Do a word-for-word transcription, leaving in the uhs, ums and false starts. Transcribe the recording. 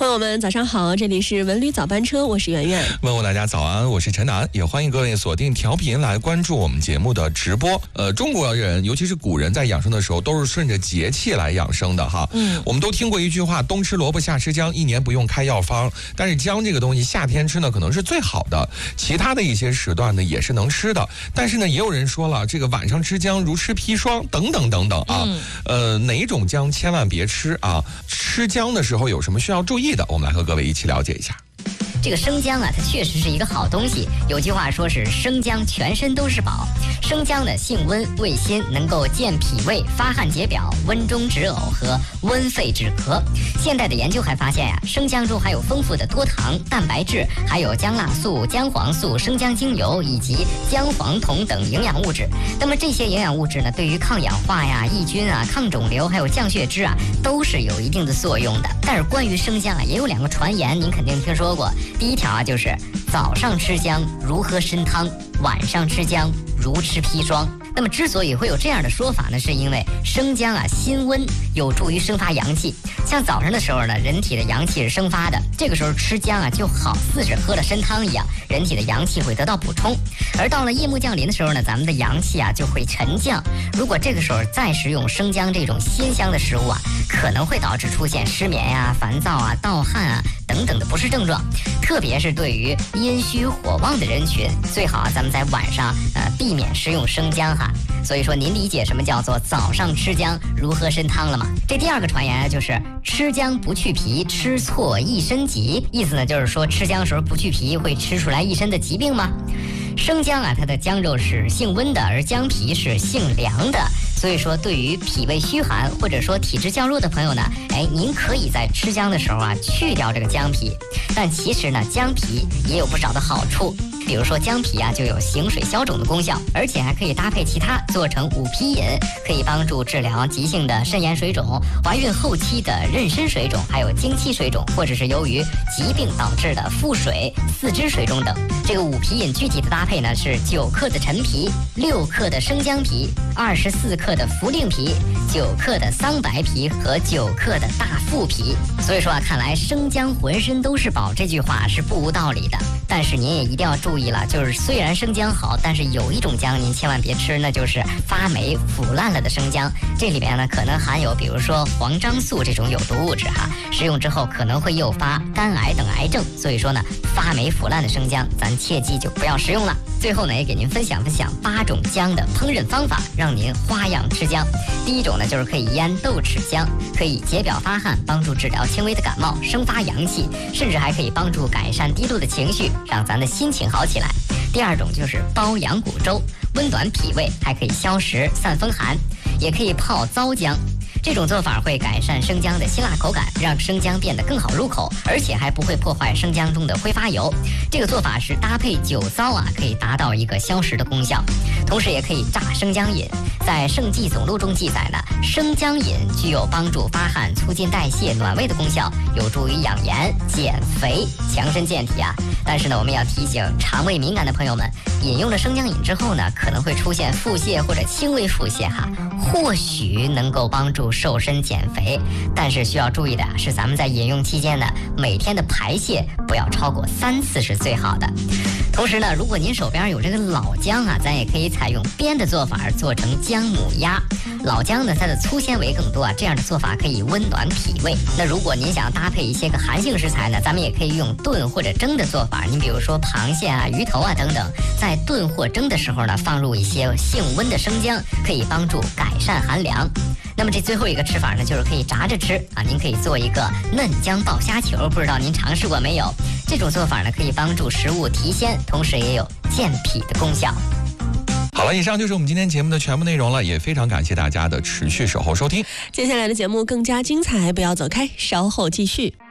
朋友们早上好，这里是文旅早班车，我是圆圆。 问候大家早安，我是陈楠，也欢迎各位锁定调频来关注我们节目的直播。呃，中国人尤其是古人在养生的时候都是顺着节气来养生的哈。嗯，我们都听过一句话，冬吃萝卜夏吃姜，一年不用开药方。但是姜这个东西夏天吃呢可能是最好的，其他的一些时段呢也是能吃的。但是呢也有人说了，这个晚上吃姜如吃砒霜等等等等啊。嗯、呃，哪一种姜千万别吃啊？吃姜的时候有什么需要注意的？我们来和各位一起了解一下。 这个生姜啊，它确实是一个好东西。有句话说是生姜全身都是宝。生姜呢性温味辛，能够健脾胃、发汗解表、温中止呕和温肺止咳。现代的研究还发现呀、啊，生姜中含有丰富的多糖、蛋白质，还有姜辣素、姜黄素、生姜精油以及姜黄酮等营养物质。那么这些营养物质呢，对于抗氧化呀、抑菌啊、抗肿瘤还有降血脂啊，都是有一定的作用的。但是关于生姜啊，也有两个传言，您肯定听说过。第一条啊，就是早上吃姜如喝参汤，晚上吃姜如吃砒霜。那么之所以会有这样的说法呢，是因为生姜啊辛温，有助于生发阳气。像早上的时候呢，人体的阳气是生发的，这个时候吃姜啊，就好似是喝了参汤一样，人体的阳气会得到补充。而到了夜幕降临的时候呢，咱们的阳气啊就会沉降。如果这个时候再食用生姜这种辛香的食物啊，可能会导致出现失眠呀、烦躁啊、盗汗啊等等的不适症状。特别是对于阴虚火旺的人群，最好啊咱们在晚上呃避免食用生姜哈。所以说您理解什么叫做早上吃姜如喝参汤了吗？这第二个传言就是吃姜不去皮，吃错一身疾。意思呢就是说吃姜时候不去皮，会吃出来一身的疾病吗？生姜啊，它的姜肉是性温的，而姜皮是性凉的。所以说，对于脾胃虚寒或者说体质较弱的朋友呢，哎，您可以在吃姜的时候啊，去掉这个姜皮。但其实呢，姜皮也有不少的好处。比如说姜皮啊，就有行水消肿的功效，而且还可以搭配其他做成五皮饮，可以帮助治疗急性的肾炎水肿、怀孕后期的妊娠水肿，还有经期水肿，或者是由于疾病导致的腹水、四肢水肿等。这个五皮饮具体的搭配呢是九克的陈皮、六克的生姜皮、二十四克的茯苓皮、九克的桑白皮和九克的大腹皮。所以说啊，看来生姜浑身都是宝这句话是不无道理的。但是您也一定要注意了，就是虽然生姜好，但是有一种姜您千万别吃，那就是发霉腐烂了的生姜。这里边呢可能含有比如说黄樟素这种有毒物质哈，食用之后可能会诱发肝癌等癌症。所以说呢，发霉腐烂的生姜咱切记就不要食用了。最后呢，也给您分享分享八种姜的烹饪方法，让您花样吃姜。第一种呢，就是可以腌豆豉姜，可以解表发汗，帮助治疗轻微的感冒，生发阳气，甚至还可以帮助改善低落的情绪，让咱的心情好起来。第二种就是煲羊骨粥，温暖脾胃，还可以消食散风寒，也可以泡糟姜。这种做法会改善生姜的辛辣口感，让生姜变得更好入口，而且还不会破坏生姜中的挥发油。这个做法是搭配酒糟啊，可以达到一个消食的功效。同时也可以榨生姜饮。在《圣纪总录》中记载呢，生姜饮具有帮助发汗、促进代谢、暖胃的功效，有助于养颜、减肥、强身健体啊。但是呢，我们要提醒肠胃敏感的朋友们，饮用了生姜饮之后呢，可能会出现腹泻或者轻微腹泻哈，或许能够帮助瘦身减肥，但是需要注意的是，咱们在饮用期间呢，每天的排泄不要超过三次是最好的。同时呢，如果您手边有这个老姜啊，咱也可以采用煸的做法，做成姜母鸭。老姜呢，它的粗纤维更多啊，这样的做法可以温暖脾胃。那如果您想搭配一些个寒性食材呢，咱们也可以用炖或者蒸的做法。您比如说螃蟹啊、鱼头啊等等，在炖或蒸的时候呢，放入一些性温的生姜，可以帮助改善寒凉。那么这最后一个吃法呢，就是可以炸着吃啊。您可以做一个嫩姜爆虾球，不知道您尝试过没有？这种做法呢，可以帮助食物提鲜，同时也有健脾的功效。 好了，以上就是我们今天节目的全部内容了，也非常感谢大家的持续守候收听。 接下来的节目更加精彩，不要走开，稍后继续。